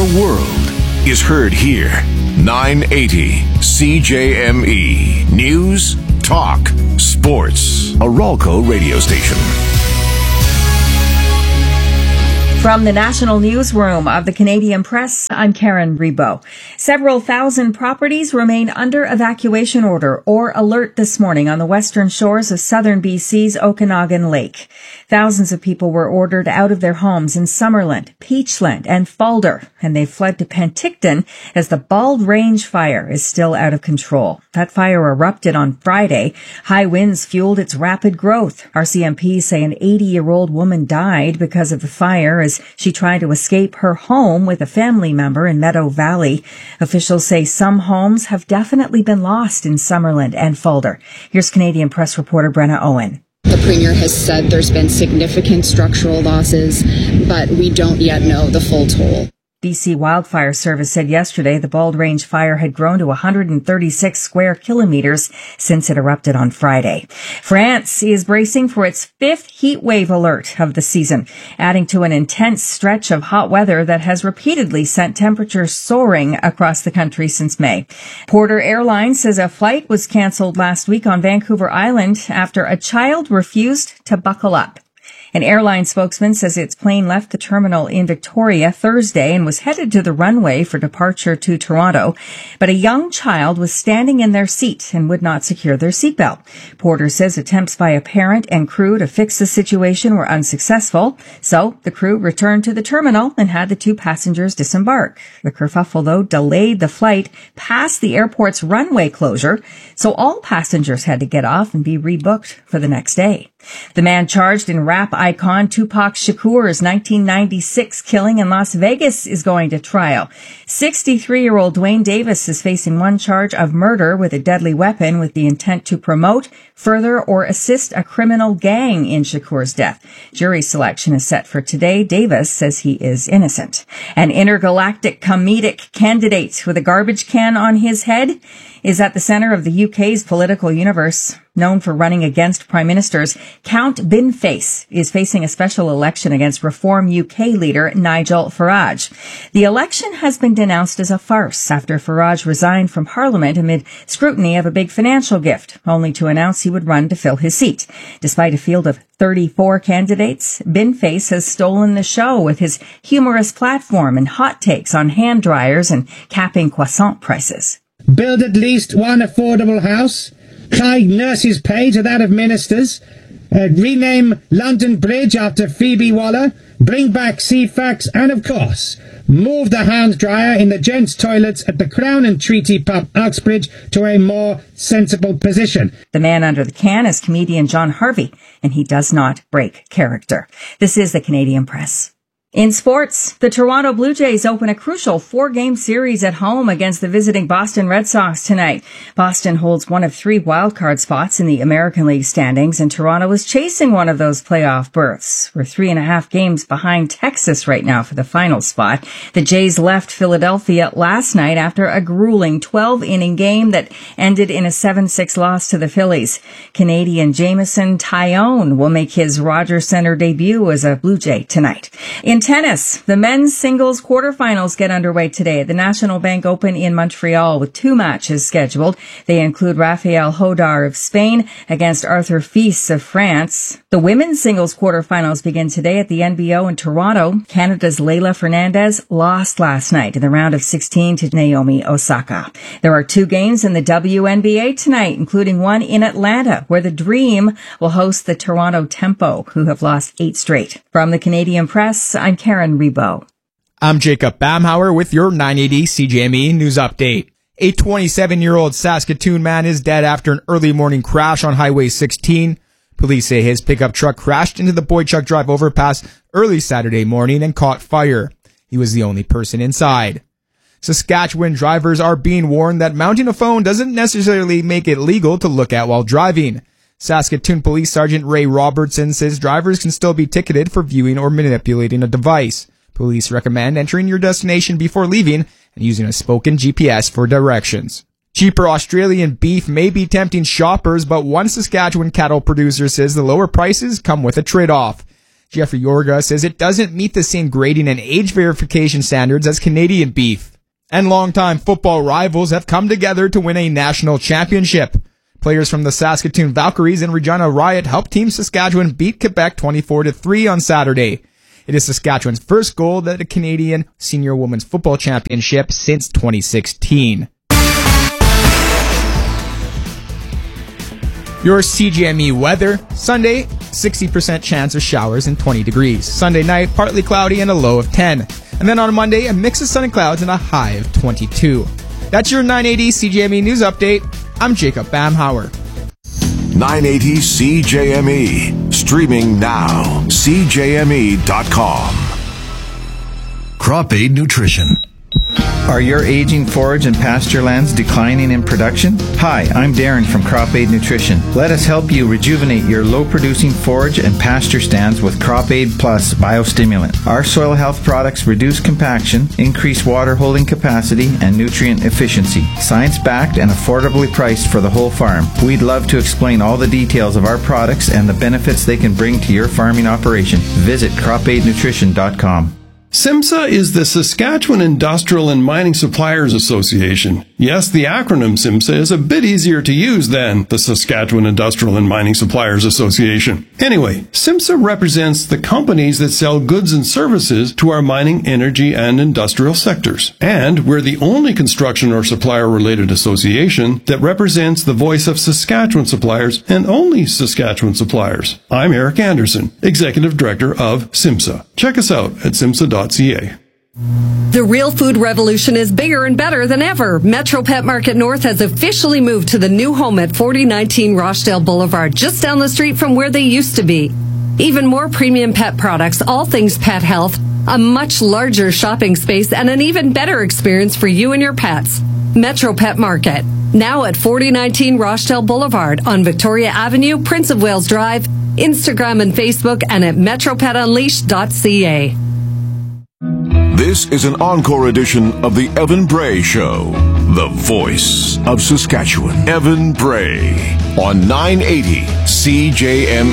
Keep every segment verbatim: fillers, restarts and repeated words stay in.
world is heard here. nine eighty C J M E. News, talk, sports. A Ralco radio station. From the National Newsroom of the Canadian Press, I'm Karen Rebo. Several thousand properties remain under evacuation order or alert this morning on the western shores of southern B C's Okanagan Lake. Thousands of people were ordered out of their homes in Summerland, Peachland, and Falder, and they fled to Penticton as the Bald Range fire is still out of control. That fire erupted on Friday. High winds fueled its rapid growth. R C M P say an eighty-year-old woman died because of the fire as she tried to escape her home with a family member in Meadow Valley. Officials say some homes have definitely been lost in Summerland and Falder. Here's Canadian Press reporter Brenna Owen. The Premier has said there's been significant structural losses, but we don't yet know the full toll. B C Wildfire Service said yesterday the Bald Range fire had grown to one hundred thirty-six square kilometers since it erupted on Friday. France is bracing for its fifth heat wave alert of the season, adding to an intense stretch of hot weather that has repeatedly sent temperatures soaring across the country since May. Porter Airlines says a flight was canceled last week on Vancouver Island after a child refused to buckle up. An airline spokesman says its plane left the terminal in Victoria Thursday and was headed to the runway for departure to Toronto, but a young child was standing in their seat and would not secure their seatbelt. Porter says attempts by a parent and crew to fix the situation were unsuccessful, so the crew returned to the terminal and had the two passengers disembark. The kerfuffle, though, delayed the flight past the airport's runway closure, so all passengers had to get off and be rebooked for the next day. The man charged in rap icon Tupac Shakur's nineteen ninety-six killing in Las Vegas is going to trial. sixty-three-year-old Dwayne Davis is facing one charge of murder with a deadly weapon with the intent to promote, further, or assist a criminal gang in Shakur's death. Jury selection is set for today. Davis says he is innocent. An intergalactic comedic candidate with a garbage can on his head is at the center of the U K's political universe. Known for running against prime ministers, Count Binface is facing a special election against Reform U K leader Nigel Farage. The election has been denounced as a farce after Farage resigned from Parliament amid scrutiny of a big financial gift, only to announce he would run to fill his seat. Despite a field of thirty-four candidates, Binface has stolen the show with his humorous platform and hot takes on hand dryers and capping croissant prices. Build at least one affordable house, tie nurses' pay to that of ministers, uh, rename London Bridge after Phoebe Waller, bring back C FAX, and of course, move the hand dryer in the gents' toilets at the Crown and Treaty Pub Uxbridge to a more sensible position. The man under the can is comedian John Harvey, and he does not break character. This is the Canadian Press. In sports, the Toronto Blue Jays open a crucial four-game series at home against the visiting Boston Red Sox tonight. Boston holds one of three wildcard spots in the American League standings, and Toronto is chasing one of those playoff berths. We're three and a half games behind Texas right now for the final spot. The Jays left Philadelphia last night after a grueling twelve-inning game that ended in a seven six loss to the Phillies. Canadian Jameson Taillon will make his Rogers Center debut as a Blue Jay tonight. In tennis, the men's singles quarterfinals get underway today at the National Bank Open in Montreal with two matches scheduled. They include Rafael Hodar of Spain against Arthur Fils of France. The women's singles quarterfinals begin today at the N B O in Toronto. Canada's Leylah Fernandez lost last night in the round of sixteen to Naomi Osaka. There are two games in the W N B A tonight, including one in Atlanta, where the Dream will host the Toronto Tempo, who have lost eight straight. From the Canadian Press, I'm Karen Rebo. I'm Jacob Bamhauer with your nine eighty C J M E News Update. A twenty-seven-year-old Saskatoon man is dead after an early morning crash on Highway sixteen. Police say his pickup truck crashed into the Boychuk Drive overpass early Saturday morning and caught fire. He was the only person inside. Saskatchewan drivers are being warned that mounting a phone doesn't necessarily make it legal to look at while driving. Saskatoon Police Sergeant Ray Robertson says drivers can still be ticketed for viewing or manipulating a device. Police recommend entering your destination before leaving and using a spoken G P S for directions. Cheaper Australian beef may be tempting shoppers, but one Saskatchewan cattle producer says the lower prices come with a trade-off. Jeffrey Yorga says it doesn't meet the same grading and age verification standards as Canadian beef. And longtime football rivals have come together to win a national championship. Players from the Saskatoon Valkyries and Regina Riot helped Team Saskatchewan beat Quebec twenty-four to three on Saturday. It is Saskatchewan's first gold at a Canadian Senior Women's Football Championship since twenty sixteen. Your C G M E weather. Sunday, sixty percent chance of showers and twenty degrees. Sunday night, partly cloudy and a low of ten. And then on Monday, a mix of sun and clouds and a high of twenty-two. That's your nine eighty C J M E News Update. I'm Jacob Bamhauer. nine eighty C J M E. Streaming now. C J M E dot com. Crop Aid Nutrition. Are your aging forage and pasture lands declining in production? Hi, I'm Darren from Crop Aid Nutrition. Let us help you rejuvenate your low-producing forage and pasture stands with Crop Aid Plus Biostimulant. Our soil health products reduce compaction, increase water holding capacity, and nutrient efficiency. Science-backed and affordably priced for the whole farm. We'd love to explain all the details of our products and the benefits they can bring to your farming operation. Visit crop aid nutrition dot com. SIMSA is the Saskatchewan Industrial and Mining Suppliers Association. Yes, the acronym SIMSA is a bit easier to use than the Saskatchewan Industrial and Mining Suppliers Association. Anyway, SIMSA represents the companies that sell goods and services to our mining, energy, and industrial sectors. And we're the only construction or supplier-related association that represents the voice of Saskatchewan suppliers and only Saskatchewan suppliers. I'm Eric Anderson, Executive Director of SIMSA. Check us out at simsa dot c a. The real food revolution is bigger and better than ever. Metro Pet Market North has officially moved to the new home at forty nineteen Rochdale Boulevard, just down the street from where they used to be. Even more premium pet products, all things pet health, a much larger shopping space, and an even better experience for you and your pets. Metro Pet Market, now at forty nineteen Rochdale Boulevard on Victoria Avenue, Prince of Wales Drive, Instagram and Facebook, and at metro pet unleashed dot c a. This is an encore edition of the Evan Bray Show, the voice of Saskatchewan. Evan Bray on nine eighty C J M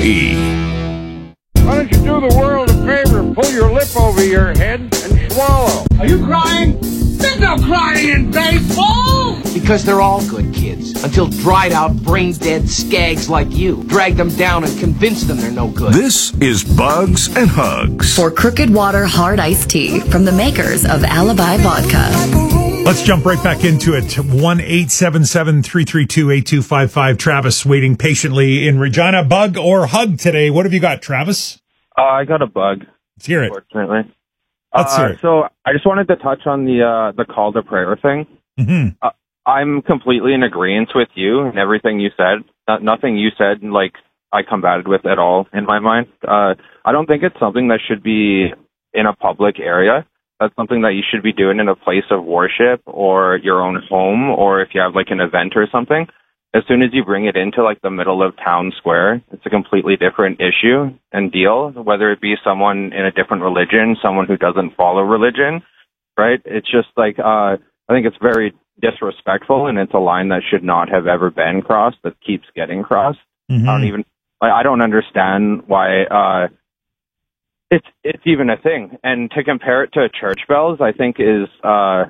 E. Why don't you do the world a favor and pull your lip over your head and swallow? Are you crying? There's no crying in baseball! Because they're all good kids, until dried out, brain-dead skags like you drag them down and convince them they're no good. This is Bugs and Hugs. For Crooked Water Hard Iced Tea from the makers of Alibi Vodka. Let's jump right back into it. one eight seven seven, three three two, eight two five five. Travis waiting patiently in Regina. Bug or hug today? What have you got, Travis? Uh, I got a bug. Let's hear it. Unfortunately. Let's hear uh, it. So I just wanted to touch on the uh, the call to prayer thing. Mm-hmm. Uh, I'm completely in agreement with you and everything you said. Uh, nothing you said, like, I combated with at all in my mind. Uh, I don't think it's something that should be in a public area. That's something that you should be doing in a place of worship or your own home, or if you have like an event or something. As soon as you bring it into like the middle of town square, it's a completely different issue and deal, whether it be someone in a different religion, someone who doesn't follow religion, right? It's just like, uh, I think it's very disrespectful, and it's a line that should not have ever been crossed that keeps getting crossed. Mm-hmm. I don't even, like, I don't understand why, uh, it's, it's even a thing. And to compare it to church bells, I think is, uh,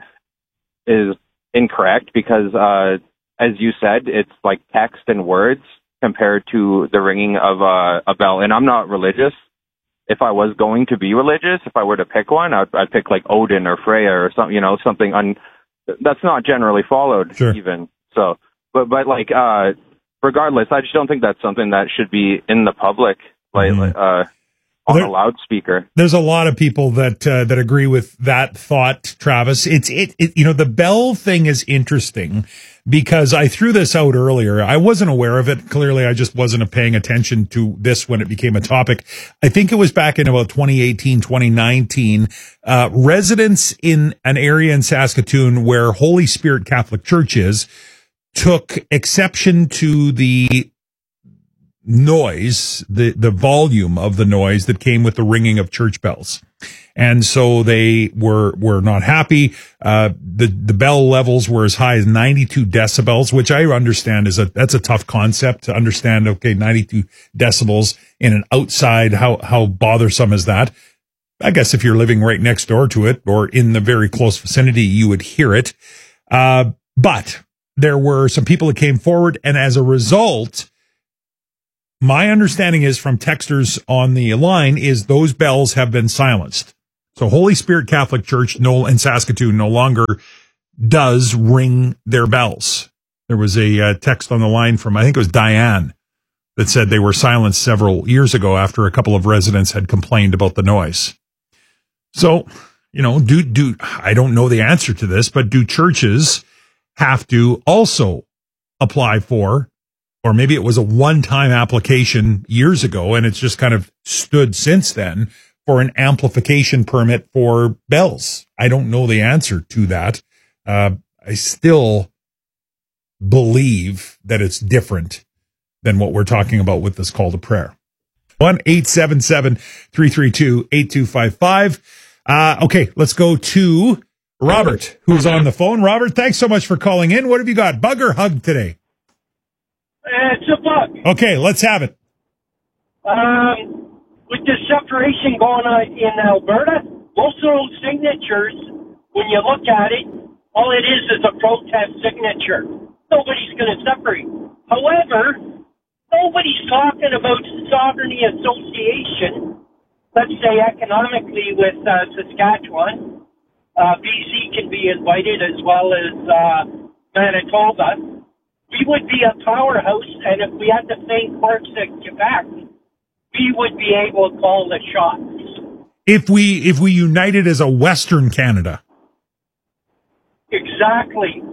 is incorrect because, uh, as you said, it's like text and words compared to the ringing of a, a bell. And I'm not religious. If I was going to be religious, if I were to pick one, I'd, I'd pick like Odin or Freya or something, you know, something un, that's not generally followed sure. even. So, but, but like, uh, regardless, I just don't think that's something that should be in the public, like, mm-hmm. uh, on there, a loudspeaker. There's a lot of people that uh, that agree with that thought, Travis. It's it, it you know, the bell thing is interesting because I threw this out earlier. I wasn't aware of it. Clearly, I just wasn't paying attention to this when it became a topic. I think it was back in about twenty eighteen, twenty nineteen. Uh, residents in an area in Saskatoon where Holy Spirit Catholic Church is took exception to the noise, the, the volume of the noise that came with the ringing of church bells. And so they were, were not happy. Uh, the, the bell levels were as high as ninety-two decibels, which I understand is a, that's a tough concept to understand. Okay. ninety-two decibels in an outside. How, how bothersome is that? I guess if you're living right next door to it or in the very close vicinity, you would hear it. Uh, but there were some people that came forward, and as a result, my understanding is from texters on the line is those bells have been silenced. So Holy Spirit Catholic Church no, in Saskatoon no longer does ring their bells. There was a uh, text on the line from, I think it was Diane, that said they were silenced several years ago after a couple of residents had complained about the noise. So, you know, do, do, I don't know the answer to this, but do churches have to also apply for, or maybe it was a one-time application years ago and it's just kind of stood since then, for an amplification permit for bells? I don't know the answer to that. Uh, I still believe that it's different than what we're talking about with this call to prayer. one eight seven seven, three three two, eight two five five. Uh, okay, let's go to Robert, who's on the phone. Robert, thanks so much for calling in. What have you got? Bug or hug today? It's a bug. Okay, let's have it. Um, with the separation going on in Alberta, most of those signatures, when you look at it, all it is is a protest signature. Nobody's going to separate. However, nobody's talking about sovereignty association, let's say economically with uh, Saskatchewan. Uh, B C can be invited as well as uh, Manitoba. We would be a powerhouse, and if we had the same courts that Quebec, we would be able to call the shots. If we if we united as a Western Canada. Exactly.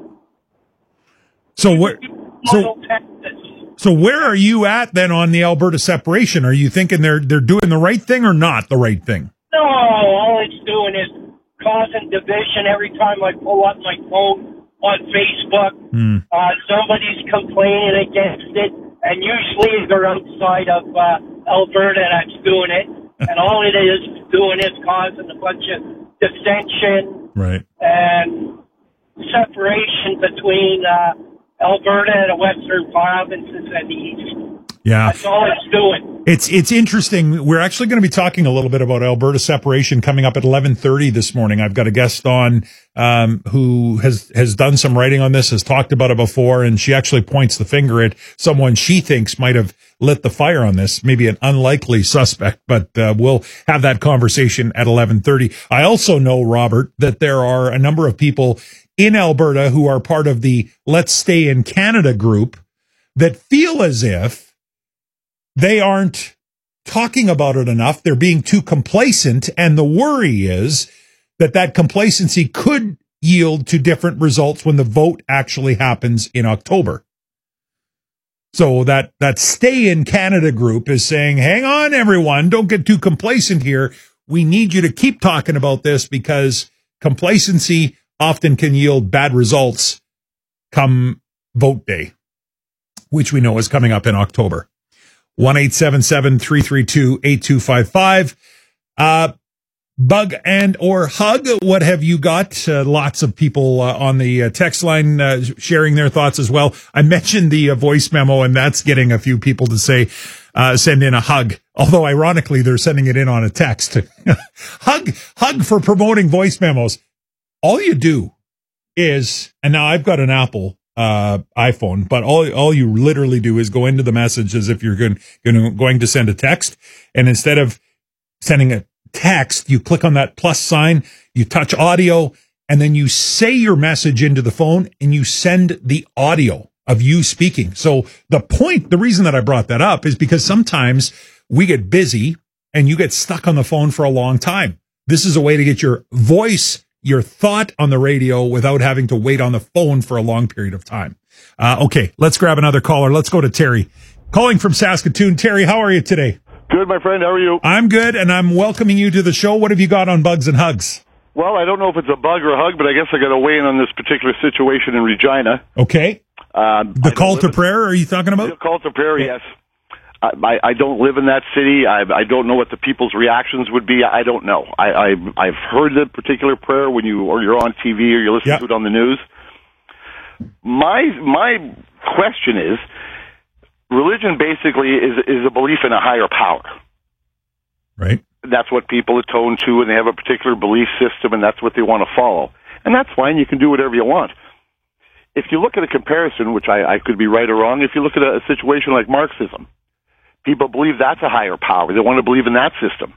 So what? So, so where are you at then on the Alberta separation? Are you thinking they're they're doing the right thing or not the right thing? No, all it's doing is causing division. Every time I pull up my phone on Facebook, mm. uh, somebody's complaining against it, and usually they're outside of uh, Alberta that's doing it, and all it is doing is causing a bunch of dissension, right, and separation between uh, Alberta and the western provinces and the east. Yeah. That's all it's doing. It's it's interesting. We're actually going to be talking a little bit about Alberta separation coming up at eleven thirty this morning. I've got a guest on um, who has, has done some writing on this, has talked about it before, and she actually points the finger at someone she thinks might have lit the fire on this, maybe an unlikely suspect, but uh, we'll have that conversation at eleven thirty. I also know, Robert, that there are a number of people in Alberta who are part of the Let's Stay in Canada group that feel as if they aren't talking about it enough. They're being too complacent. And the worry is that that complacency could yield to different results when the vote actually happens in October. So that, that Stay in Canada group is saying, hang on, everyone, don't get too complacent here. We need you to keep talking about this because complacency often can yield bad results come vote day, which we know is coming up in October. one eight seven seven, three three two, eight two five five. Uh, bug and or hug, what have you got? Uh, lots of people uh, on the uh, text line uh, sharing their thoughts as well. I mentioned the uh, voice memo, and that's getting a few people to say, uh, send in a hug. Although, ironically, they're sending it in on a text. hug, hug for promoting voice memos. All you do is, and now I've got an Apple uh iPhone, but all all you literally do is go into the message as if you're going, going, going to send a text. And instead of sending a text, you click on that plus sign, you touch audio, and then you say your message into the phone and you send the audio of you speaking. So the point, the reason that I brought that up is because sometimes we get busy and you get stuck on the phone for a long time. This is a way to get your voice, your thought on the radio without having to wait on the phone for a long period of time. Uh, okay, let's grab another caller. Let's go to Terry. Calling from Saskatoon. Terry, how are you today? Good, my friend. How are you? I'm good, and I'm welcoming you to the show. What have you got on bugs and hugs? Well, I don't know if it's a bug or a hug, but I guess I got to weigh in on this particular situation in Regina. Okay. Um, the call to prayer, are you talking about? The call to prayer, yes. I, I don't live in that city. I, I don't know what the people's reactions would be. I don't know. I, I, I've heard the particular prayer when you, or you're on T V or you're listening yep. to it on the news. My, my question is, religion basically is, is a belief in a higher power. Right. That's what people atone to, and they have a particular belief system, and that's what they want to follow. And that's fine. You can do whatever you want. If you look at a comparison, which I, I could be right or wrong, if you look at a, a situation like Marxism, people believe that's a higher power. They want to believe in that system,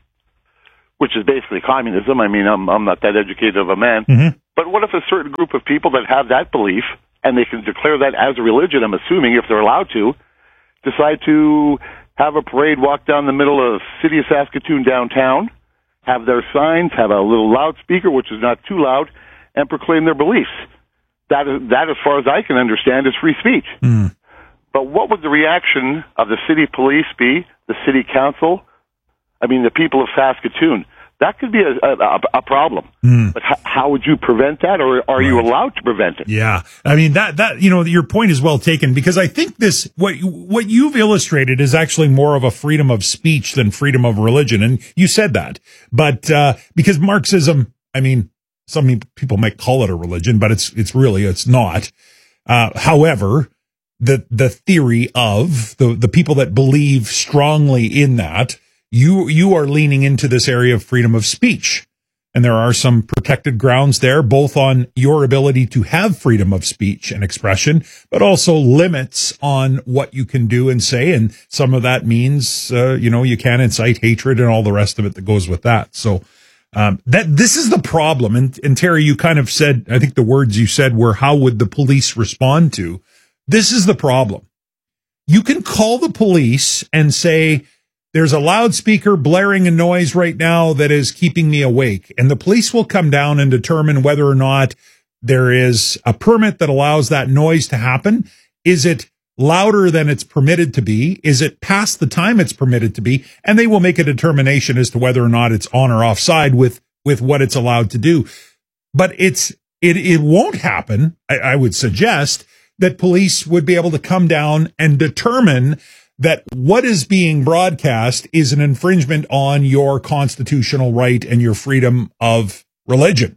which is basically communism. I mean, I'm, I'm not that educated of a man. Mm-hmm. But what if a certain group of people that have that belief, and they can declare that as a religion, I'm assuming, if they're allowed to, decide to have a parade, walk down the middle of the city of Saskatoon downtown, have their signs, have a little loudspeaker, which is not too loud, and proclaim their beliefs. That, is, that as far as I can understand, is free speech. Mm. But what would the reaction of the city police be, the city council, I mean, the people of Saskatoon? That could be a, a, a problem. Mm. But h- how would you prevent that, or are right. you allowed to prevent it? Yeah. I mean, that, that, you know, your point is well taken, because I think this, what, what you've illustrated is actually more of a freedom of speech than freedom of religion. And you said that. But, uh, because Marxism, I mean, some people might call it a religion, but it's, it's really, it's not. Uh, however, the, the theory of the, the people that believe strongly in that, You you are leaning into this area of freedom of speech. And there are some protected grounds there, both on your ability to have freedom of speech and expression, but also limits on what you can do and say. And some of that means, uh, you know, you can incite hatred and all the rest of it that goes with that. So um, that this is the problem. And, and Terry, you kind of said, I think the words you said were, how would the police respond to? This is the problem. You can call the police and say, there's a loudspeaker blaring a noise right now that is keeping me awake. And the police will come down and determine whether or not there is a permit that allows that noise to happen. Is it louder than it's permitted to be? Is it past the time it's permitted to be? And they will make a determination as to whether or not it's on or offside with, with what it's allowed to do. But it's, it, it won't happen. I, I would suggest that police would be able to come down and determine that what is being broadcast is an infringement on your constitutional right and your freedom of religion,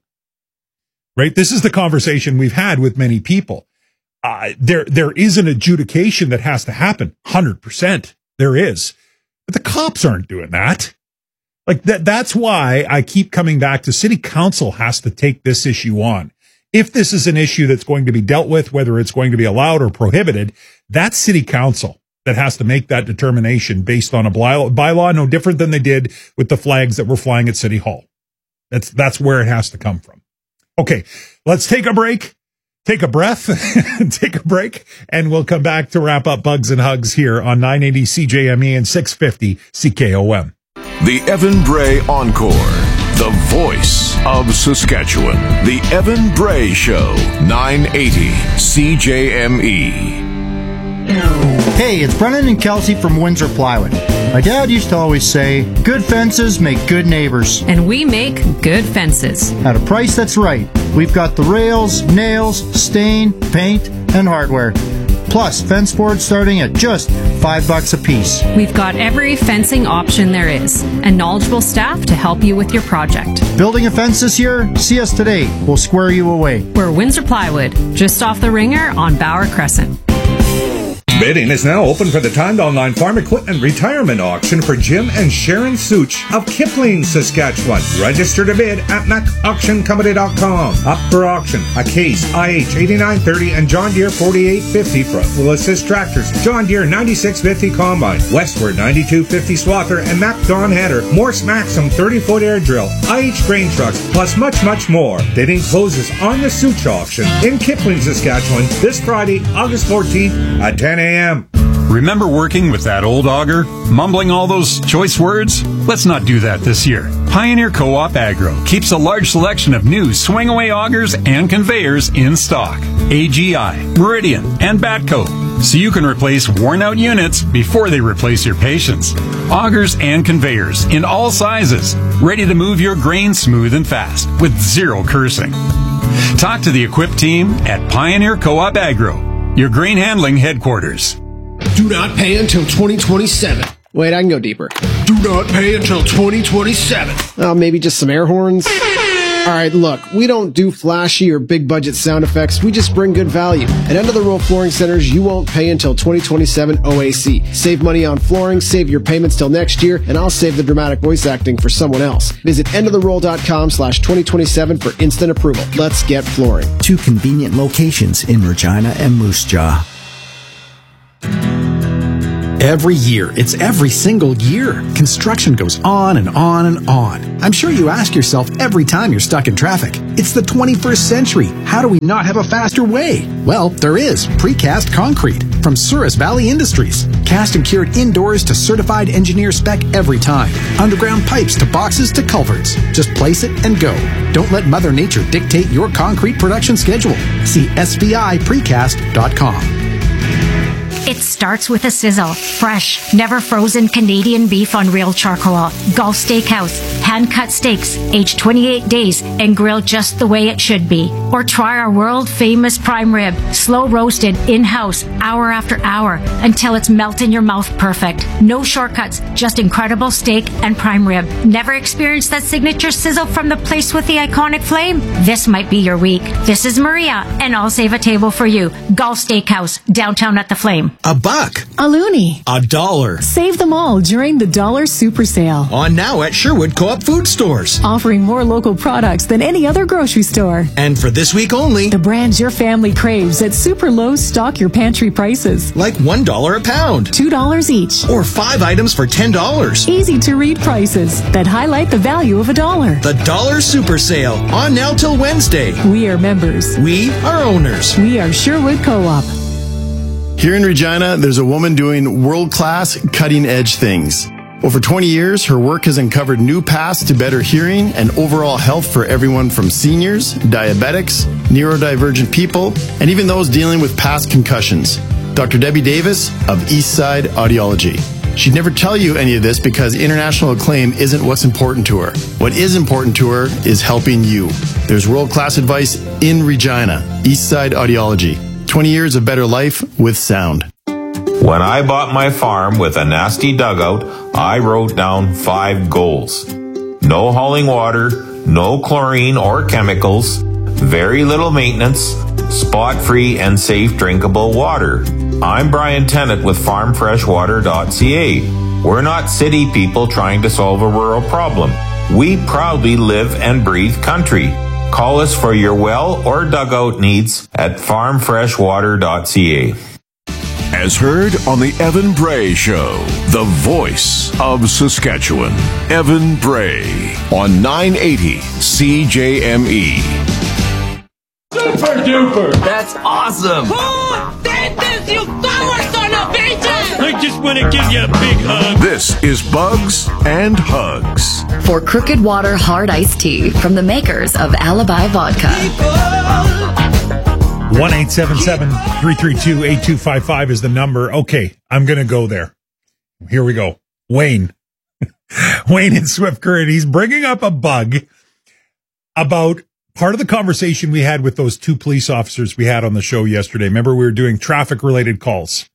right? This is the conversation we've had with many people. Uh, there, there is an adjudication that has to happen. one hundred percent there is, but the cops aren't doing that. Like that, that's why I keep coming back to city council has to take this issue on. If this is an issue that's going to be dealt with, whether it's going to be allowed or prohibited, that's city council that has to make that determination based on a bylaw, no different than they did with the flags that were flying at City Hall. That's, that's where it has to come from. Okay, let's take a break, take a breath, take a break, and we'll come back to wrap up Bugs and Hugs here on nine eighty C J M E and six fifty C K O M. The Evan Bray Encore, the voice of Saskatchewan. The Evan Bray Show, nine eighty C J M E. Hey, it's Brennan and Kelsey from Windsor Plywood. My dad used to always say, good fences make good neighbors. And we make good fences. At a price that's right. We've got the rails, nails, stain, paint, and hardware. Plus, fence boards starting at just five bucks a piece. We've got every fencing option there is, and knowledgeable staff to help you with your project. Building a fence this year? See us today. We'll square you away. We're Windsor Plywood, just off the Ringer on Bauer Crescent. Bidding is now open for the timed online farm equipment retirement auction for Jim and Sharon Such of Kipling, Saskatchewan. Register to bid at mac auction company dot com. Up for auction, a Case I H eighty-nine thirty and John Deere forty-eight fifty front wheel assist tractors, John Deere ninety-six fifty combine, Westward ninety-two fifty swather, and Mac Dawn header, Morse Maxim thirty foot air drill, I H grain trucks, plus much, much more. Bidding closes on the Such auction in Kipling, Saskatchewan this Friday, August fourteenth at ten a.m. Remember working with that old auger? Mumbling all those choice words? Let's not do that this year. Pioneer Co-op Agro keeps a large selection of new swing-away augers and conveyors in stock. A G I, Meridian, and Batco, so you can replace worn-out units before they replace your patience. Augers and conveyors in all sizes, ready to move your grain smooth and fast with zero cursing. Talk to the equipped team at Pioneer Co-op Agro, your grain handling headquarters. Do not pay until twenty twenty-seven. Wait, I can go deeper. Do not pay until twenty twenty-seven. Oh, maybe just some air horns? All right, look, we don't do flashy or big budget sound effects. We just bring good value. At End of the Row Flooring Centers, you won't pay until twenty twenty-seven O A C. Save money on flooring, save your payments till next year, and I'll save the dramatic voice acting for someone else. Visit endoftheroll.com slash 2027 for instant approval. Let's get flooring. Two convenient locations in Regina and Moose Jaw. Every year, it's every single year. Construction goes on and on and on. I'm sure you ask yourself every time you're stuck in traffic, it's the twenty-first century. How do we not have a faster way? Well, there is. Precast concrete from Souris Valley Industries. Cast and cured indoors to certified engineer spec every time. Underground pipes to boxes to culverts. Just place it and go. Don't let Mother Nature dictate your concrete production schedule. See S V I precast dot com. It starts with a sizzle. Fresh, never frozen Canadian beef on real charcoal. Gulf Steakhouse. Hand-cut steaks, aged twenty-eight days and grilled just the way it should be. Or try our world-famous prime rib. Slow roasted, in-house, hour after hour, until it's melt in your mouth perfect. No shortcuts, just incredible steak and prime rib. Never experienced that signature sizzle from the place with the iconic flame? This might be your week. This is Maria, and I'll save a table for you. Gulf Steakhouse, downtown at the Flame. A buck. A loonie. A dollar. Save them all during the Dollar Super Sale. On now at Sherwood Co-op Food Stores. Offering more local products than any other grocery store. And for this week only, the brands your family craves at super low stock your pantry prices. Like one dollar a pound. two dollars each. Or five items for ten dollars. Easy to read prices that highlight the value of a dollar. The Dollar Super Sale. On now till Wednesday. We are members. We are owners. We are Sherwood Co-op. Here in Regina, there's a woman doing world-class, cutting-edge things. Over twenty years, her work has uncovered new paths to better hearing and overall health for everyone from seniors, diabetics, neurodivergent people, and even those dealing with past concussions. Doctor Debbie Davis of Eastside Audiology. She'd never tell you any of this because international acclaim isn't what's important to her. What is important to her is helping you. There's world-class advice in Regina. Eastside Audiology. twenty years of better life with sound. When I bought my farm with a nasty dugout, I wrote down five goals. No hauling water, no chlorine or chemicals, very little maintenance, spot-free and safe drinkable water. I'm Brian Tennant with farm fresh water dot c a. We're not city people trying to solve a rural problem. We proudly live and breathe country. Call us for your well or dugout needs at farm fresh water dot c a. As heard on the Evan Bray Show, the voice of Saskatchewan. Evan Bray on nine eighty C J M E. Super duper! That's awesome! Who did this, you power son of bitches? I just want to give you a big hug. This is Bugs and Hugs. For Crooked Water Hard Iced Tea from the makers of Alibi Vodka. one eight seven seven, three three two, eight two five five is the number. Okay, I'm going to go there. Here we go. Wayne. Wayne in Swift Current. He's bringing up a bug about part of the conversation we had with those two police officers we had on the show yesterday. Remember, we were doing traffic-related calls.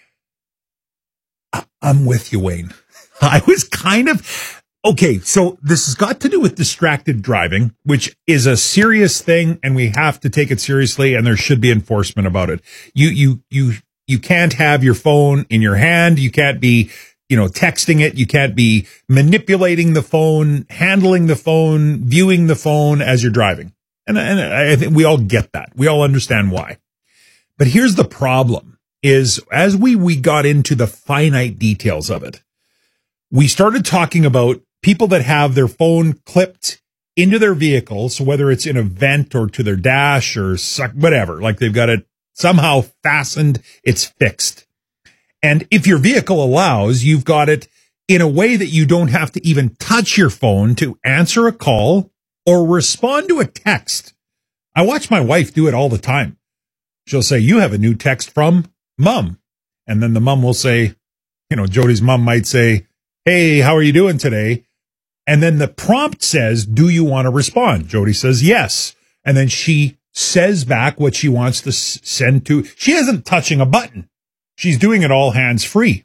I- I'm with you, Wayne. I was kind of... Okay, so this has got to do with distracted driving, which is a serious thing, and we have to take it seriously, and there should be enforcement about it. You, you, you, you can't have your phone in your hand. You can't be, you know, texting it. You can't be manipulating the phone, handling the phone, viewing the phone as you're driving. And, and I think we all get that. We all understand why. But here's the problem is as we, we got into the finite details of it, we started talking about people that have their phone clipped into their vehicle. So whether it's in a vent or to their dash or whatever, like they've got it somehow fastened, it's fixed. And if your vehicle allows, you've got it in a way that you don't have to even touch your phone to answer a call or respond to a text. I watch my wife do it all the time. She'll say, "You have a new text from Mom." And then the mom will say, you know, Jody's mom might say, "Hey, how are you doing today?" And then the prompt says, "Do you want to respond?" Jody says, "Yes." And then she says back what she wants to s- send to. She isn't touching a button. She's doing it all hands-free.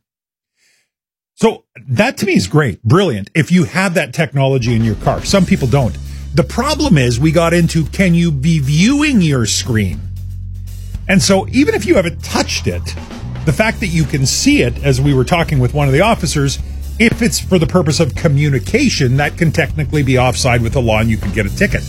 So that to me is great, brilliant, if you have that technology in your car. Some people don't. The problem is we got into, can you be viewing your screen? And so even if you haven't touched it, the fact that you can see it, as we were talking with one of the officers, if it's for the purpose of communication, that can technically be offside with the law and you can get a ticket.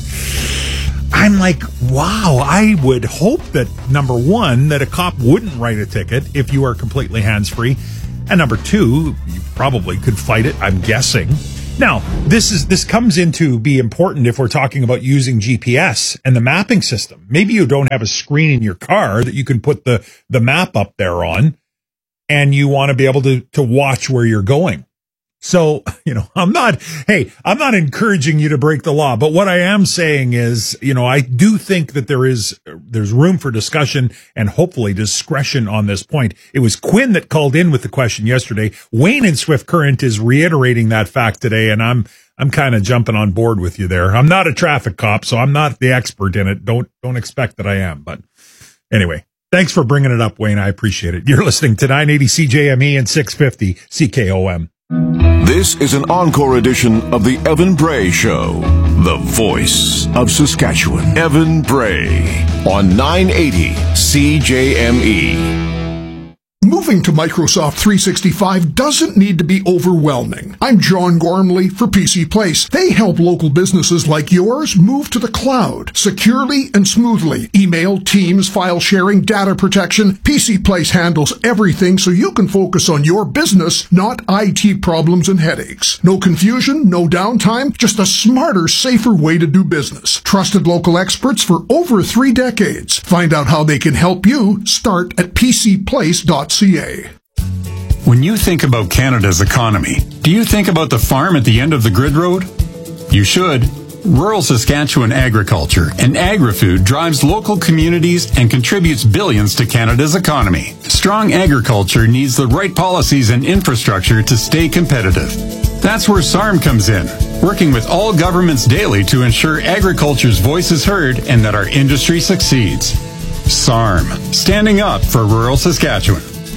I'm like, wow, I would hope that, number one, that a cop wouldn't write a ticket if you are completely hands-free. And number two, you probably could fight it, I'm guessing. Now, this is this comes into be important if we're talking about using G P S and the mapping system. Maybe you don't have a screen in your car that you can put the, the map up there on, and you want to be able to, to watch where you're going. So, you know, I'm not, hey, I'm not encouraging you to break the law, but what I am saying is, you know, I do think that there is, there's room for discussion and hopefully discretion on this point. It was Quinn that called in with the question yesterday. Wayne in Swift Current is reiterating that fact today, and I'm, I'm kind of jumping on board with you there. I'm not a traffic cop, so I'm not the expert in it. Don't, don't expect that I am, but anyway. Thanks for bringing it up, Wayne. I appreciate it. You're listening to nine eighty C J M E and six fifty C K O M. This is an encore edition of the Evan Bray Show, the voice of Saskatchewan. Evan Bray on nine eighty C J M E. Moving to Microsoft three sixty-five doesn't need to be overwhelming. I'm John Gormley for P C Place. They help local businesses like yours move to the cloud securely and smoothly. Email, Teams, file sharing, data protection. P C Place handles everything so you can focus on your business, not I T problems and headaches. No confusion, no downtime, just a smarter, safer way to do business. Trusted local experts for over three decades. Find out how they can help you. Start at p c place dot c a. When you think about Canada's economy, do you think about the farm at the end of the grid road? You should. Rural Saskatchewan agriculture and agri-food drives local communities and contributes billions to Canada's economy. Strong agriculture needs the right policies and infrastructure to stay competitive. That's where S A R M comes in, working with all governments daily to ensure agriculture's voice is heard and that our industry succeeds. S A R M, standing up for rural Saskatchewan.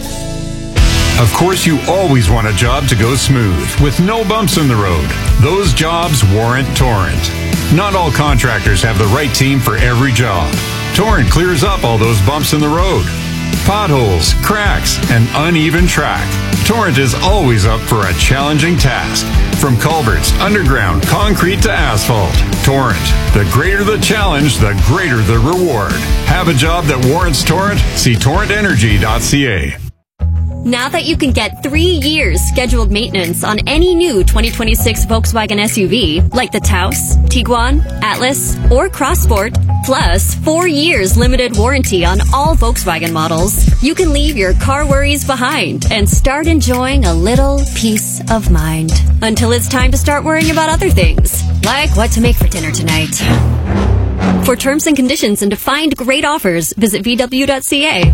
Of course, you always want a job to go smooth, with no bumps in the road. Those jobs warrant Torrent. Not all contractors have the right team for every job. Torrent clears up all those bumps in the road. Potholes, cracks, and uneven track. Torrent is always up for a challenging task. From culverts, underground, concrete to asphalt. Torrent. The greater the challenge, the greater the reward. Have a job that warrants Torrent? See torrent energy dot c a. Now that you can get three years scheduled maintenance on any new twenty twenty-six Volkswagen S U V, like the Taos, Tiguan, Atlas, or Crossport, plus four years limited warranty on all Volkswagen models, you can leave your car worries behind and start enjoying a little peace of mind. Until it's time to start worrying about other things, like what to make for dinner tonight. For terms and conditions and to find great offers, visit v w dot c a.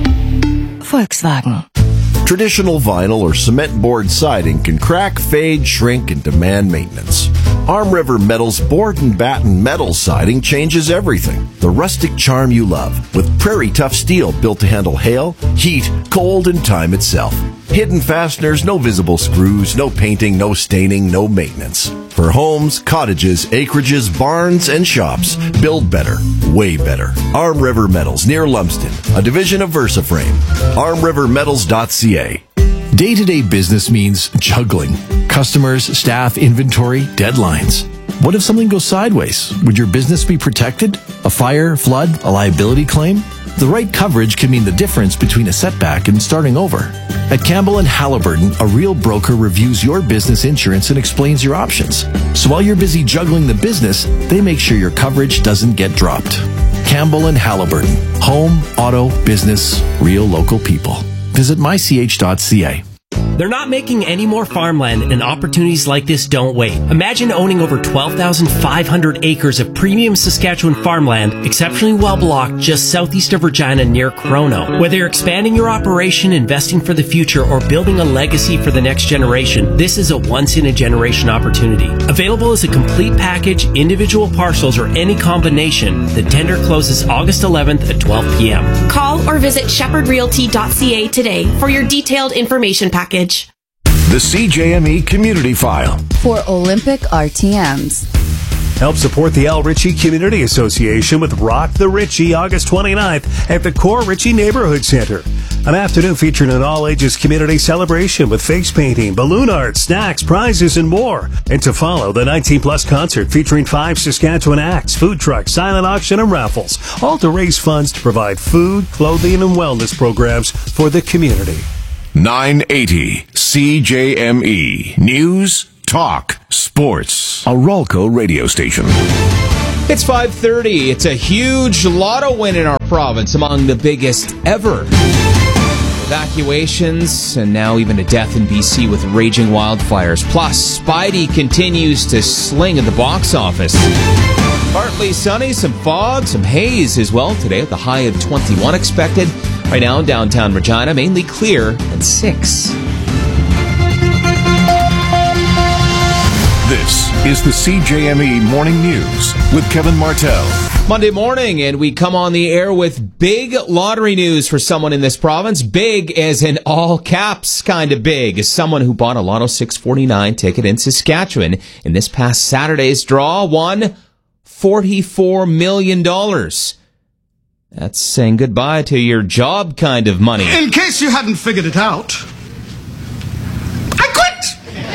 Volkswagen. Traditional vinyl or cement board siding can crack, fade, shrink, and demand maintenance. Arm River Metal's board and batten metal siding changes everything. The rustic charm you love, with Prairie Tough steel built to handle hail, heat, cold, and time itself. Hidden fasteners, no visible screws, no painting, no staining, no maintenance. For homes, cottages, acreages, barns, and shops, build better, way better. Arm River Metals, near Lumsden, a division of VersaFrame. arm river metals dot c a. Day-to-day business means juggling. Customers, staff, inventory, deadlines. What if something goes sideways? Would your business be protected? A fire, flood, a liability claim? The right coverage can mean the difference between a setback and starting over. At Campbell and Halliburton, a real broker reviews your business insurance and explains your options. So while you're busy juggling the business, they make sure your coverage doesn't get dropped. Campbell and Halliburton. Home, auto, business, real local people. Visit my c h dot c a. They're not making any more farmland, and opportunities like this don't wait. Imagine owning over twelve thousand five hundred acres of premium Saskatchewan farmland, exceptionally well blocked just southeast of Regina near Chrono. Whether you're expanding your operation, investing for the future, or building a legacy for the next generation, this is a once-in-a-generation opportunity. Available as a complete package, individual parcels, or any combination, the tender closes August eleventh at twelve p.m. Call or visit shepherd realty dot c a today for your detailed information package. The C J M E Community File. For Olympic R T Ms. Help support the Al Ritchie Community Association with Rock the Ritchie August twenty-ninth at the Core Ritchie Neighborhood Center. An afternoon featuring an all-ages community celebration with face painting, balloon art, snacks, prizes, and more. And to follow, the nineteen plus concert featuring five Saskatchewan acts, food trucks, silent auction, and raffles, all to raise funds to provide food, clothing, and wellness programs for the community. nine eighty C J M E. News, talk, sports. A Rolco radio station. It's five thirty. It's a huge lotto win in our province, among the biggest ever. Evacuations, and now even a death in B C with raging wildfires. Plus, Spidey continues to sling at the box office. Partly sunny, some fog, some haze as well today, with a high of twenty-one expected. Right now in downtown Regina, mainly clear and six. This is the C J M E Morning News with Kevin Martell. Monday morning, and we come on the air with big lottery news for someone in this province. Big as in all caps kind of big. As someone who bought a Lotto six forty-nine ticket in Saskatchewan in this past Saturday's draw won forty-four million dollars. That's saying goodbye to your job kind of money. In case you hadn't figured it out, I quit!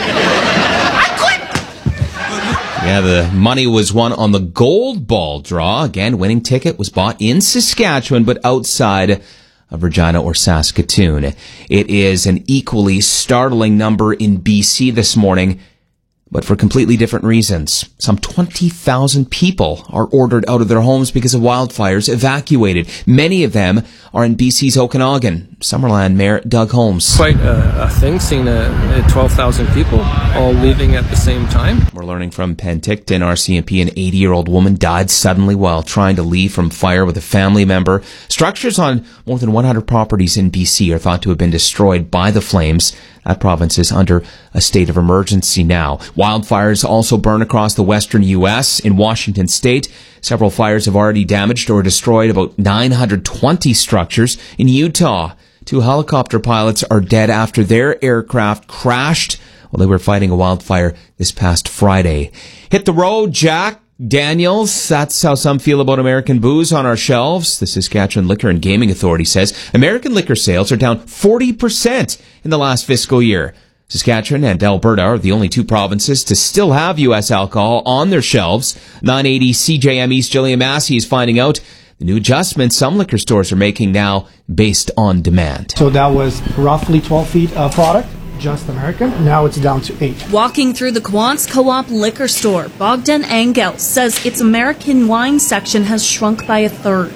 Yeah, the money was won on the Gold Ball draw. Again, winning ticket was bought in Saskatchewan, but outside of Regina or Saskatoon. It is an equally startling number in B C this morning, but for completely different reasons. Some twenty thousand people are ordered out of their homes because of wildfires, evacuated. Many of them are in B C's Okanagan. Summerland Mayor Doug Holmes. Quite a, a thing, seeing a, a twelve thousand people all leaving at the same time. We're learning from Penticton, R C M P, an eighty-year-old woman died suddenly while trying to leave from fire with a family member. Structures on more than one hundred properties in B C are thought to have been destroyed by the flames. That province is under a state of emergency now. Wildfires also burn across the western U S. In Washington state, several fires have already damaged or destroyed about nine hundred twenty structures. In Utah, two helicopter pilots are dead after their aircraft crashed while they were fighting a wildfire this past Friday. Hit the road, Jack Daniels. That's how some feel about American booze on our shelves. The Saskatchewan Liquor and Gaming Authority says American liquor sales are down forty percent in the last fiscal year. Saskatchewan and Alberta are the only two provinces to still have U S alcohol on their shelves. nine eighty C J M E's Jillian Massey is finding out the new adjustments some liquor stores are making now based on demand. So that was roughly twelve feet of product, just American. Now it's down to eight. Walking through the Quants Co-op liquor store, Bogdan Engel says its American wine section has shrunk by a third.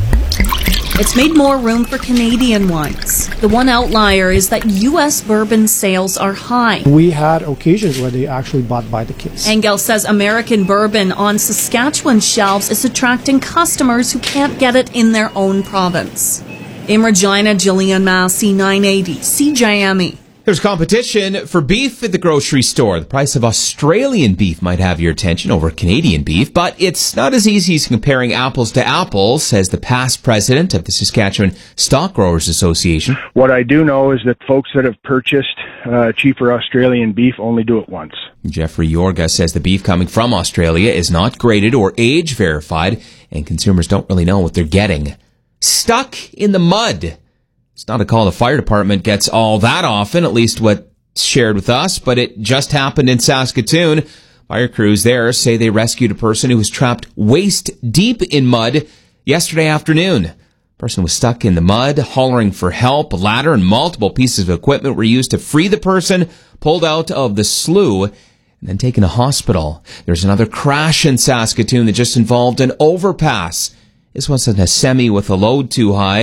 It's made more room for Canadian wines. The one outlier is that U S bourbon sales are high. We had occasions where they actually bought by the case. Engel says American bourbon on Saskatchewan shelves is attracting customers who can't get it in their own province. In Regina, Jillian Massey, nine eighty C J M E. There's competition for beef at the grocery store. The price of Australian beef might have your attention over Canadian beef, but it's not as easy as comparing apples to apples, says the past president of the Saskatchewan Stock Growers Association. What I do know is that folks that have purchased uh, cheaper Australian beef only do it once. Jeffrey Yorga says the beef coming from Australia is not graded or age verified, and consumers don't really know what they're getting. Stuck in the mud. It's not a call the fire department gets all that often, at least what's shared with us, but it just happened in Saskatoon. Fire crews there say they rescued a person who was trapped waist deep in mud yesterday afternoon. The person was stuck in the mud, hollering for help. A ladder and multiple pieces of equipment were used to free the person, pulled out of the slough, and then taken to hospital. There's another crash in Saskatoon that just involved an overpass. This wasn't a semi with a load too high.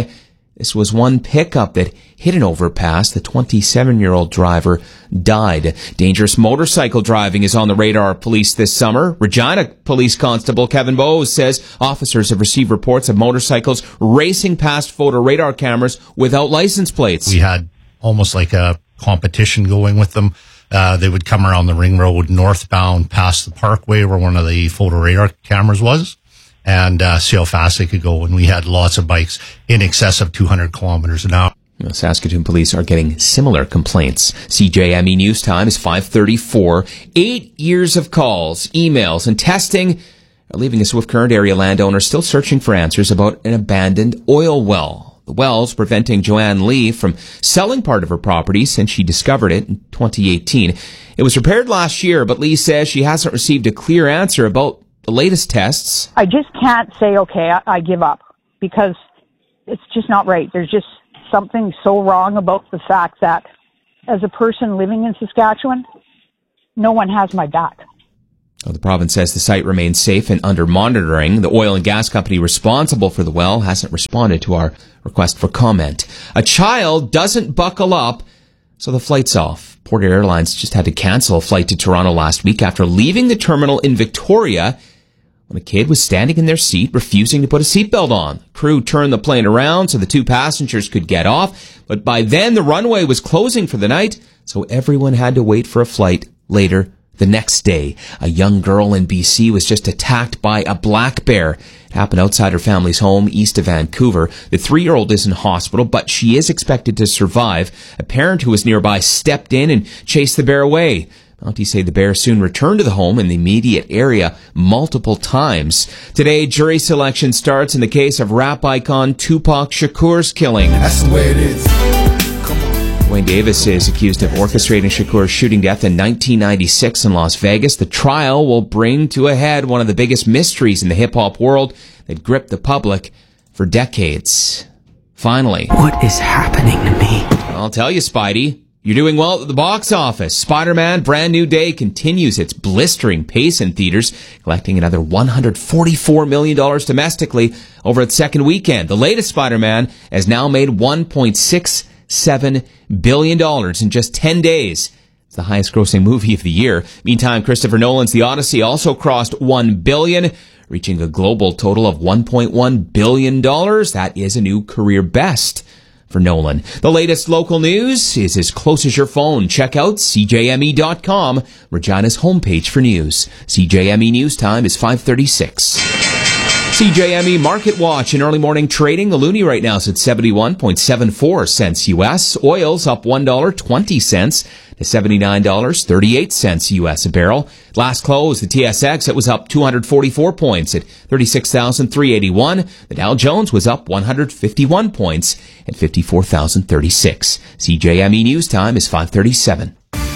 This was one pickup that hit an overpass. The twenty-seven-year-old driver died. Dangerous motorcycle driving is on the radar of police this summer. Regina Police Constable Kevin Bowes says officers have received reports of motorcycles racing past photo radar cameras without license plates. We had almost like a competition going with them. Uh, they would come around the ring road northbound past the parkway where one of the photo radar cameras was, and uh, see how fast they could go. And we had lots of bikes in excess of two hundred kilometers an hour. Saskatoon police are getting similar complaints. C J M E News Time is five thirty-four. Eight years of calls, emails, and testing are leaving a Swift Current area landowner still searching for answers about an abandoned oil well. The well's preventing Joanne Lee from selling part of her property since she discovered it in twenty eighteen. It was repaired last year, but Lee says she hasn't received a clear answer about the latest tests. I just can't say, okay, I, I give up, because it's just not right. There's just something so wrong about the fact that as a person living in Saskatchewan, no one has my back. Well, the province says the site remains safe and under monitoring. The oil and gas company responsible for the well hasn't responded to our request for comment. A child doesn't buckle up, so the flight's off. Porter Airlines just had to cancel a flight to Toronto last week after leaving the terminal in Victoria when a kid was standing in their seat refusing to put a seatbelt on. Crew turned the plane around so the two passengers could get off, but by then the runway was closing for the night, so everyone had to wait for a flight later the next day. A young girl in B C was just attacked by a black bear. It happened outside her family's home east of Vancouver. The three-year-old is in hospital, but she is expected to survive. A parent who was nearby stepped in and chased the bear away. Mounties say the bear soon returned to the home in the immediate area multiple times. Today, jury selection starts in the case of rap icon Tupac Shakur's killing. That's the way it is. Wayne Davis is accused of orchestrating Shakur's shooting death in nineteen ninety-six in Las Vegas. The trial will bring to a head one of the biggest mysteries in the hip-hop world that gripped the public for decades. Finally. What is happening to me? I'll tell you, Spidey. You're doing well at the box office. Spider-Man Brand New Day continues its blistering pace in theaters, collecting another one hundred forty-four million dollars domestically over its second weekend. The latest Spider-Man has now made one point six seven billion dollars in just ten days. It's the highest grossing movie of the year. Meantime, Christopher Nolan's The Odyssey also crossed one billion dollars, reaching a global total of one point one billion dollars. That is a new career best for Nolan. The latest local news is as close as your phone. Check out C J M E dot com, Regina's homepage for news. C J M E News Time is five thirty-six. C J M E Market Watch in early morning trading. The loonie right now is at seventy-one point seven four cents U S. Oil's up one dollar and twenty cents to seventy-nine dollars and thirty-eight cents U S a barrel. Last close, the T S X, it was up two hundred forty-four points at thirty-six thousand three hundred eighty-one. The Dow Jones was up one hundred fifty-one points at fifty-four thousand thirty-six. C J M E News Time is five thirty-seven.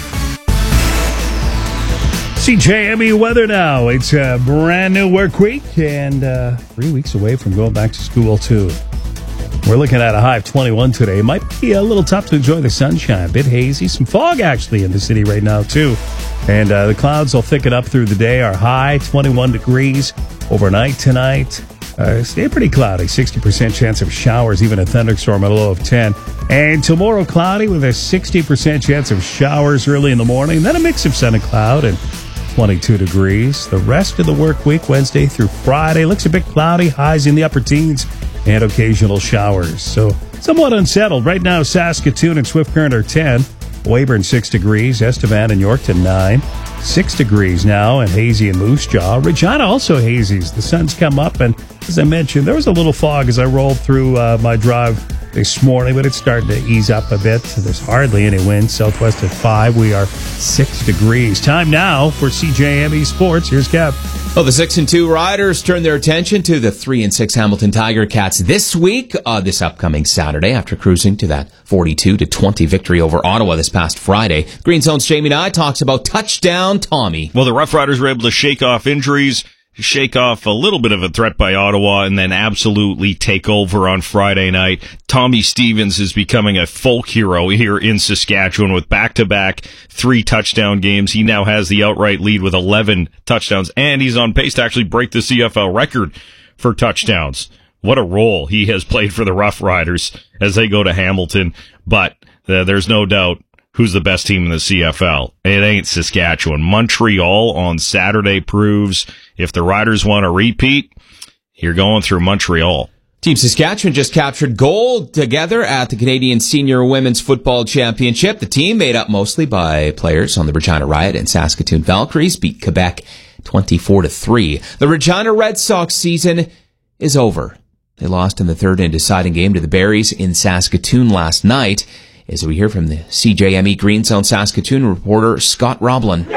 C J M E weather now. It's a brand new work week and uh, three weeks away from going back to school, too. We're looking at a high of twenty-one today. It might be a little tough to enjoy the sunshine. A bit hazy. Some fog, actually, in the city right now, too. And uh, the clouds will thicken up through the day. Our high, twenty-one degrees. Overnight tonight, uh, stay pretty cloudy. sixty percent chance of showers, even a thunderstorm at a low of ten. And tomorrow, cloudy with a sixty percent chance of showers early in the morning. Then a mix of sun and cloud and twenty-two degrees. The rest of the work week, Wednesday through Friday, looks a bit cloudy, highs in the upper teens, and occasional showers. So somewhat unsettled. Right now, Saskatoon and Swift Current are ten. Weyburn, six degrees. Estevan and Yorkton, nine. six degrees now, and hazy in Moose Jaw. Regina also hazy. The sun's come up, and as I mentioned, there was a little fog as I rolled through uh, my drive this morning, but it's starting to ease up a bit. There's hardly any wind. Southwest at five. We are six degrees. Time now for C J M E Sports. Here's Kev. Well, the six and two Riders turn their attention to the three and six Hamilton Tiger Cats this week, uh, this upcoming Saturday, after cruising to that forty-two to twenty victory over Ottawa this past Friday. Green Zone's Jamie Nye talks about touchdown Tommy. Well, the Rough Riders were able to shake off injuries, shake off a little bit of a threat by Ottawa, and then absolutely take over on Friday night. Tommy Stevens is becoming a folk hero here in Saskatchewan with back-to-back three touchdown games. He now has the outright lead with eleven touchdowns, and he's on pace to actually break the C F L record for touchdowns what a role he has played for the Rough Riders as they go to Hamilton. But uh, there's no doubt who's the best team in the C F L. It ain't Saskatchewan. Montreal on Saturday proves if the Riders want to repeat, you're going through Montreal. Team Saskatchewan just captured gold together at the Canadian Senior Women's Football Championship. The team, made up mostly by players on the Regina Riot and Saskatoon Valkyries, beat Quebec twenty-four to three. The Regina Red Sox season is over. They lost in the third and deciding game to the Berries in Saskatoon last night. As we hear from the C J M E Green Zone Saskatoon reporter Scott Roblin.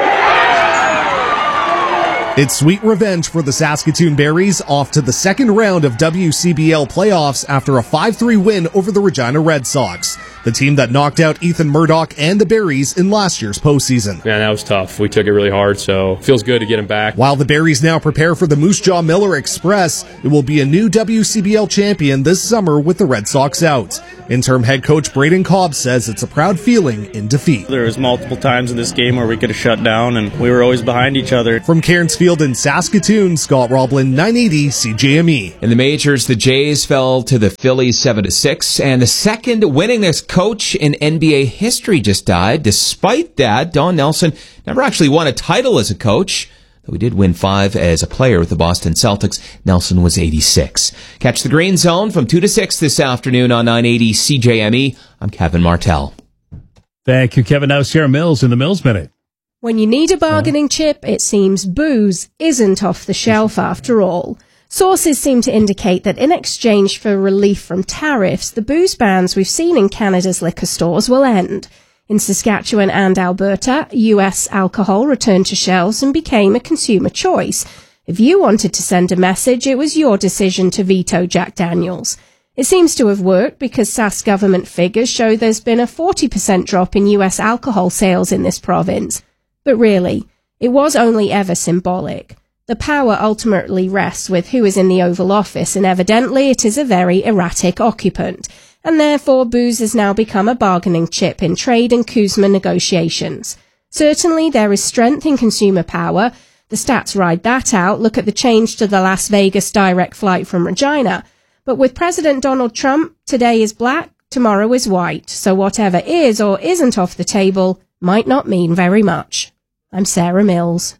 It's sweet revenge for the Saskatoon Berries, off to the second round of W C B L playoffs after a five three win over the Regina Red Sox, the team that knocked out Ethan Murdoch and the Berries in last year's postseason. Man, that was tough. We took it really hard, so it feels good to get him back. While the Berries now prepare for the Moose Jaw Miller Express, it will be a new W C B L champion this summer with the Red Sox out. Interim head coach Braden Cobb says it's a proud feeling in defeat. There was multiple times in this game where we could have shut down, and we were always behind each other. From Cairns Field in Saskatoon, Scott Roblin, nine eighty C J M E. In the majors, the Jays fell to the Phillies seven to six, and the second winningest coach in N B A history just died. Despite that, Don Nelson never actually won a title as a coach. Though he did win five as a player with the Boston Celtics, Nelson was eighty-six. Catch the Green Zone from two to six this afternoon on nine eighty C J M E. I'm Kevin Martell. Thank you, Kevin. Now Sarah Mills in the Mills Minute. When you need a bargaining chip, it seems booze isn't off the shelf after all. Sources seem to indicate that in exchange for relief from tariffs, the booze bans we've seen in Canada's liquor stores will end. In Saskatchewan and Alberta, U S alcohol returned to shelves and became a consumer choice. If you wanted to send a message, it was your decision to veto Jack Daniels. It seems to have worked because Sask government figures show there's been a forty percent drop in U S alcohol sales in this province. But really, it was only ever symbolic. The power ultimately rests with who is in the Oval Office, and evidently it is a very erratic occupant. And therefore booze has now become a bargaining chip in trade and CUSMA negotiations. Certainly there is strength in consumer power. The stats ride that out. Look at the change to the Las Vegas direct flight from Regina. But with President Donald Trump, today is black, tomorrow is white. So whatever is or isn't off the table might not mean very much. I'm Sarah Mills.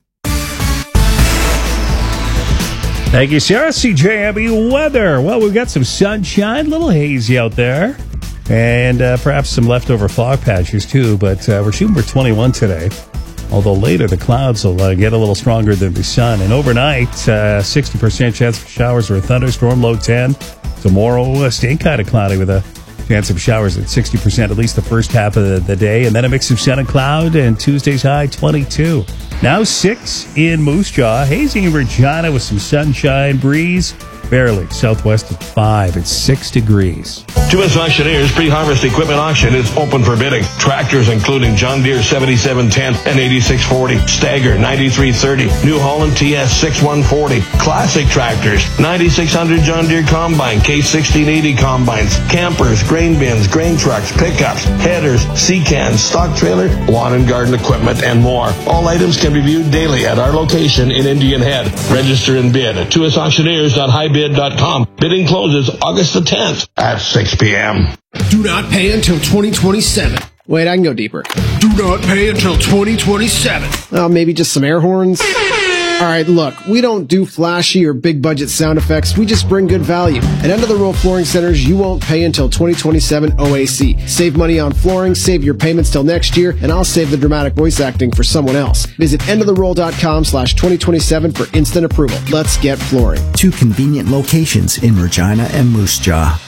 Thank you, Sarah. C J M E weather. Well, we've got some sunshine, a little hazy out there, and uh, perhaps some leftover fog patches too, but uh, we're shooting for twenty-one today. Although later the clouds will uh, get a little stronger than the sun. And overnight, uh, sixty percent chance for showers or a thunderstorm, low ten. Tomorrow, uh, staying kind of cloudy with a chance of showers at sixty percent at least the first half of the, the day. And then a mix of sun and cloud, and Tuesday's high, twenty-two. Now six in Moose Jaw. Hazy in Regina with some sunshine, breeze. Barely. Southwest at five. It's six degrees. To us auctioneers, pre-harvest equipment auction is open for bidding. Tractors including John Deere seventy-seven ten and eighty-six forty, Stagger ninety-three thirty, New Holland T S sixty-one forty, classic tractors, ninety-six hundred John Deere Combine, K sixteen eighty combines, campers, grain bins, grain trucks, pickups, headers, sea cans, stock trailer, lawn and garden equipment, and more. All items can be viewed daily at our location in Indian Head. Register and bid at to us auctioneers dot high bid dot com. Bidding closes August the tenth at six p.m. Do not pay until twenty twenty-seven. Wait, I can go deeper. Do not pay until twenty twenty-seven. Oh, maybe just some air horns? All right, look, we don't do flashy or big budget sound effects. We just bring good value. At End of the Row Flooring Centers, you won't pay until twenty twenty-seven O A C. Save money on flooring, save your payments till next year, and I'll save the dramatic voice acting for someone else. Visit end of the roll dot com slash twenty twenty-seven for instant approval. Let's get flooring. Two convenient locations in Regina and Moose Jaw.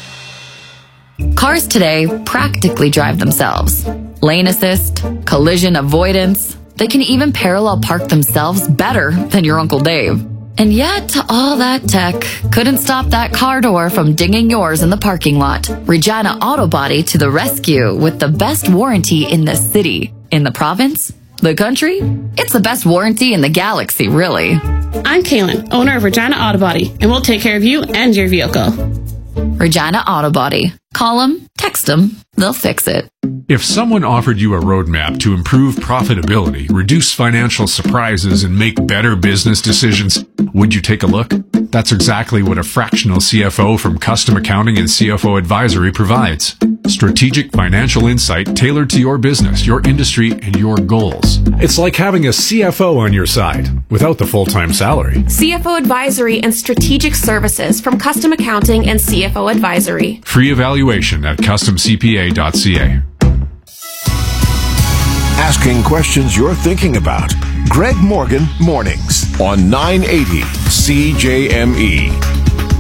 Cars today practically drive themselves. Lane assist, collision avoidance. They can even parallel park themselves better than your Uncle Dave. And yet, all that tech couldn't stop that car door from dinging yours in the parking lot. Regina Auto Body to the rescue with the best warranty in the city. In the province? The country? It's the best warranty in the galaxy, really. I'm Kaylin, owner of Regina Auto Body, and we'll take care of you and your vehicle. Regina Auto Body. Call them, text them, they'll fix it. If someone offered you a roadmap to improve profitability, reduce financial surprises, and make better business decisions, would you take a look? That's exactly what a fractional C F O from Custom Accounting and C F O Advisory provides. Strategic financial insight tailored to your business, your industry, and your goals. It's like having a C F O on your side without the full-time salary. C F O Advisory and Strategic Services from Custom Accounting and C F O Advisory. Free evaluation at custom c p a dot c a. Asking questions you're thinking about. Greg Morgan Mornings on nine eighty C J M E.